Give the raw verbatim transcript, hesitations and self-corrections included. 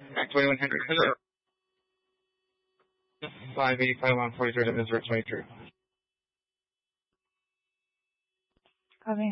Act twenty-one hundred. five eighty-five, one forty-three, Missouri twenty-three. Copy.